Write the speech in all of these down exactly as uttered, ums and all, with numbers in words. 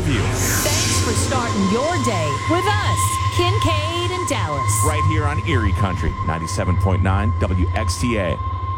interview. Thanks for starting your day with us, Kincaid and Dallas. Right here on Erie Country, ninety-seven point nine W X T A.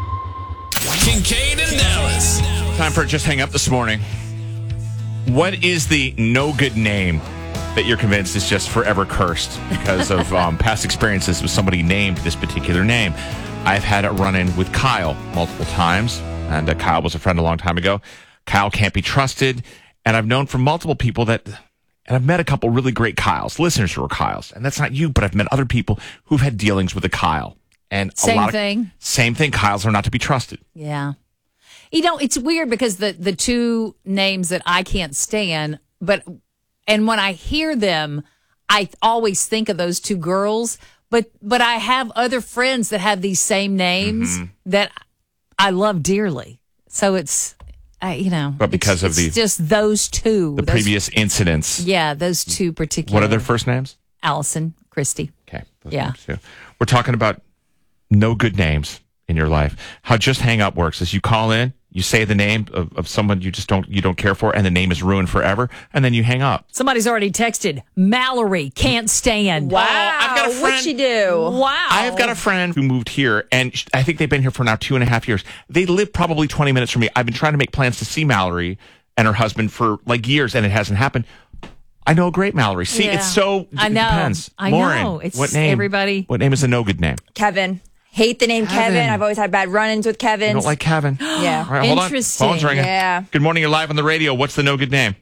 Kincaid and Dallas. Time for Just Hang Up this morning. What is the no good name that you're convinced is just forever cursed because of um, past experiences with somebody named this particular name? I've had a run-in with Kyle multiple times, and uh, Kyle was a friend a long time ago. Kyle can't be trusted, and I've known from multiple people that, and I've met a couple really great Kyles, listeners who are Kyles, and that's not you, but I've met other people who've had dealings with a Kyle. And a Same lot of, thing. Same thing. Kyles are not to be trusted. Yeah. You know, it's weird because the, the two names that I can't stand, but, and when I hear them, I always think of those two girls, but, but I have other friends that have these same names mm-hmm. that I love dearly. So it's, I, you know, but because it's, of the, it's just those two, the those, previous incidents. Yeah. Those two particular. What are their first names? Allison, Christy. Okay. Yeah. We're talking about no good names in your life. How Just Hang Up works is you call in, you say the name of, of someone you just don't you don't care for, and the name is ruined forever, and then you hang up. Somebody's already texted, Mallory, can't stand. Wow. Oh, I've got a friend. What'd she do? Wow. I've got a friend who moved here, and I think they've been here for now two and a half years. They live probably twenty minutes from me. I've been trying to make plans to see Mallory and her husband for like years, and it hasn't happened. I know a great Mallory. See, Yeah. it's so, it I know. depends. I Lauren, know. It's what name? everybody. What name is a no good name? Kevin. Hate the name Kevin. Kevin. I've always had bad run-ins with Kevin. You don't like Kevin? Yeah. All right, hold on. Interesting. Phone's ringing. Yeah. Good morning. You're live on the radio. What's the no good name?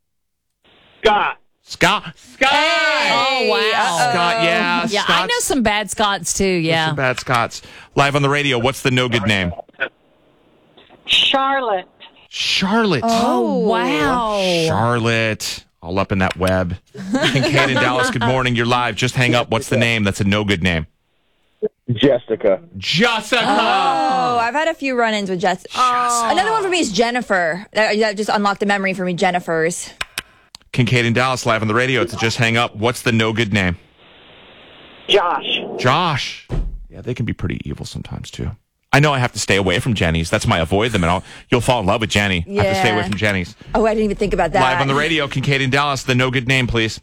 Scott. Scott. Scott. Oh, wow. Uh-oh. Scott, yeah. Yeah, I Scott's- know some bad Scots too. Yeah. Some bad Scots. Live on the radio. What's the no good name? Charlotte. Charlotte. Oh, wow. Charlotte. All up in that web. Kincaid in Dallas, good morning. You're live. Just hang up. What's the name? That's a no good name. Jessica. Jessica. Oh, I've had a few run-ins with Jess. Oh. Another one for me is Jennifer. That, that just unlocked a memory for me, Jennifer's. Kincaid in Dallas, live on the radio. It's a Just Hang Up. What's the no good name? Josh. Josh. Yeah, they can be pretty evil sometimes, too. I know I have to stay away from Jenny's. That's my avoid them, and I'll, you'll fall in love with Jenny. I have to stay Yeah. away from Jenny's. Oh, I didn't even think about that. Live on the radio, Kincaid in Dallas. The no good name, please.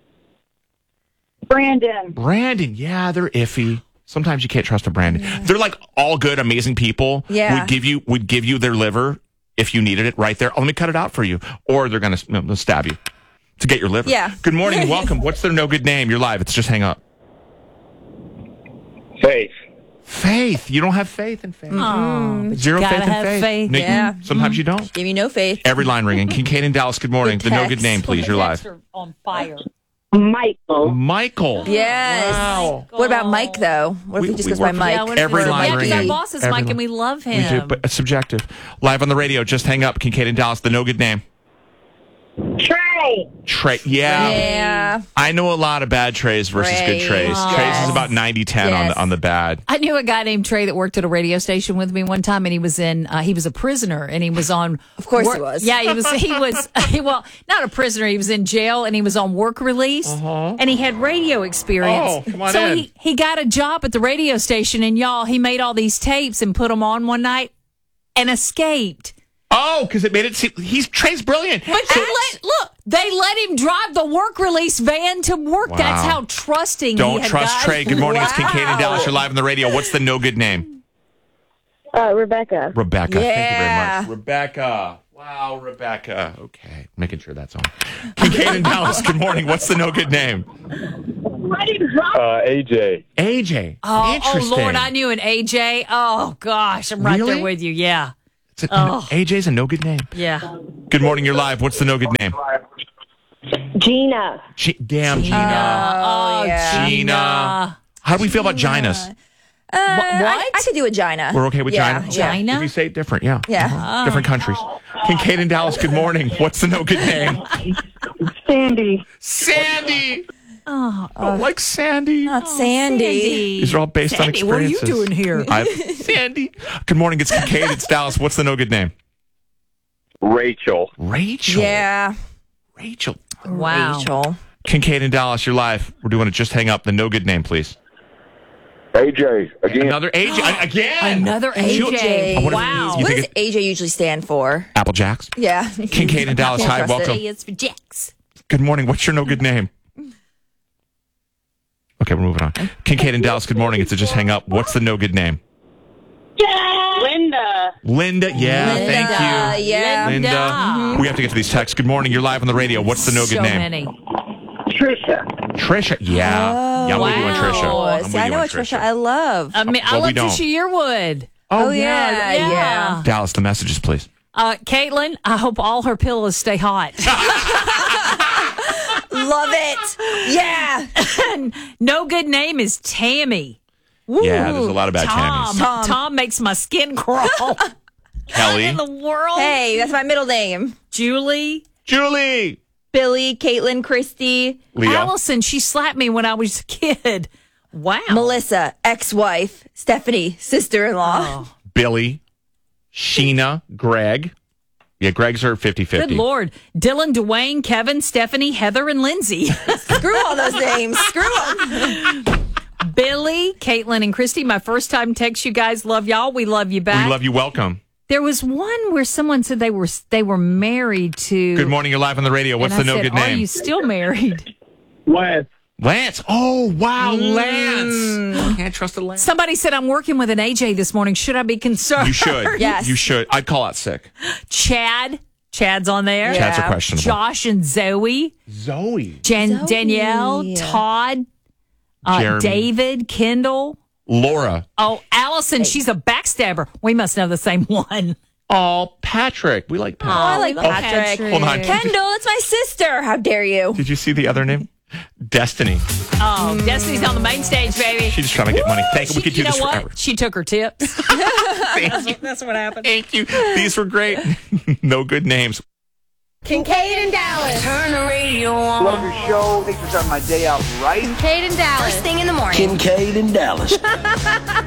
Brandon. Brandon. Yeah, they're iffy. Sometimes you can't trust a Brandon. Yeah. They're like all good, amazing people. Yeah. Would give you would give you their liver if you needed it right there. Oh, let me cut it out for you. Or they're going to stab you to get your liver. Yeah. Good morning and welcome. What's their no good name? You're live. It's Just Hang Up. Faith. Faith. You don't have faith in faith. Oh, but Zero you gotta faith in have faith. faith. No, Yeah. Sometimes you don't. Give me no faith. Every line ringing. Kincaid in Dallas, good morning. Good The no good text. name, please. You're live. Texts are on fire. Michael. Michael. Yes. Wow. What about Mike, though? What if We- he just we goes by work- Mike? Yeah, what if Every it's- line yeah, because our ringing. boss is Every Mike line. and we love We him. do, but it's subjective. Live on the radio, Just Hang Up. Kincaid in Dallas, the no good name. Trey. Trey. Yeah. Yeah. I know a lot of bad Treys versus Trey. good Treys. Oh. Treys is Yes. about ninety ten on Yes. the on the bad. I knew a guy named Trey that worked at a radio station with me one time, and he was in. Uh, he was a prisoner, and he was on. Of course work, he was. Yeah, he was. He was. well, not a prisoner. He was in jail, and he was on work release, and he had radio experience. Oh, come on so in. he he got a job at the radio station, and y'all, he made all these tapes and put them on one night, and escaped. Oh, because it made it seem he's Trey's brilliant. But they let look. They let him drive the work release van to work. Wow. That's how trusting. he Don't had trust got. Trey. Good morning. It's Kincaid in Wow. Dallas. You're live on the radio. What's the no good name? Uh, Rebecca. Rebecca. Yeah. Thank you very much. Rebecca. Wow, Rebecca. Okay. Making sure that's on. Kincaid in Dallas. Good morning. What's the no good name? Uh, A J. A J. Oh, oh Interesting. Lord, I knew an A J. Oh gosh, I'm right Really? there with you. Yeah, It's a- Oh. A J's a no good name. yeah. Good morning. You're live. What's the no good name? Gina. G- damn, Gina. Oh, yeah. Gina. How do we feel about Ginas? Uh, What- I, what? I could do a Gina. We're okay with yeah, Gina? Yeah. Gina? If you say it different, yeah. Yeah. Different countries. Kincaid in Dallas, good morning. What's the no good name? Sandy. Sandy. Oh, Oh, like Sandy. Not Sandy. These are all based Sandy, on what are you experiences. doing here? I've, Sandy. Good morning. It's Kincaid. It's Dallas. What's the no good name? Rachel. Rachel. Yeah. Rachel. Wow. Rachel. Kincaid in Dallas, you're live. We're doing it. Just hang up. The no good name, please. A J, again. Another A J. I- again. Another A J. I wonder if- Wow. You What think does it- A J usually stand for? Apple Jacks. Yeah. Kincaid in Dallas. Can't Hi, trust it. welcome. A is for Jax. Good morning. What's your no good name? Okay, we're moving on. Kincaid in Dallas. Good morning. It's a just hang up. What's the no good name? Linda. Linda. Yeah, Linda, thank you. yeah. Linda. Linda. We have to get to these texts. Good morning. You're live on the radio. What's the no good so name? many. Trisha. Trisha. Yeah. yeah, I'm with you on wow. Trisha. I'm with See, I you know on what Trisha I love. I mean, I Well, we love don't. Trisha Yearwood. Oh, yeah, yeah. yeah. Dallas, the messages, please. Uh, Caitlin, I hope all her pillows stay hot. Love it. Yeah. No good name is Tammy. Yeah, there's a lot of bad Tom. Tammys. Tom. Tom. makes my skin crawl. Kelly. In the world. Hey, that's my middle name. Julie. Julie. Billy, Caitlin, Christy, Leo. Allison, she slapped me when I was a kid. Wow. Melissa, ex-wife, Stephanie, sister-in-law. Oh, Billy. Sheena. Greg. Yeah, Greg's are fifty-fifty. good Lord. Dylan, Dwayne, Kevin, Stephanie, Heather, and Lindsay. Screw all those names. Screw them. Billy, Caitlin, and Christy, my first time text you guys. Love y'all. We love you back. We love you. Welcome. There was one where someone said they were they were married to. Good morning. You're live on the radio. What's and the I no said, good Are name? you still married? Lance. Lance. Oh, wow. Mm. Lance. Can't trust a Lance. Somebody said I'm working with an A J this morning. Should I be concerned? You should. Yes. You should. I'd call out sick. Chad. Chad's on there. Chad's are Yeah. questionable. Josh and Zoe. Zoe. Jan- Zoe. Danielle. Todd. Uh, Jeremy. David. Kendall. Laura. Oh, Allison. She's a backstabber. We must know the same one. Oh, Patrick. We like Patrick. Oh, I like we love Patrick. Hold on. Kendall, it's my sister. How dare you? Did you see the other name? Destiny. Oh, Destiny's on the main stage, baby. She's just trying to get money. Thank you. We She- could do you know this what? forever. She took her tips. Thank you. That's what happened. Thank you. These were great. No good names. Kincaid and Dallas. Turn the radio on. Love your show. Thanks for starting my day out right. Kincaid and Dallas. First thing in the morning. Kincaid and Dallas.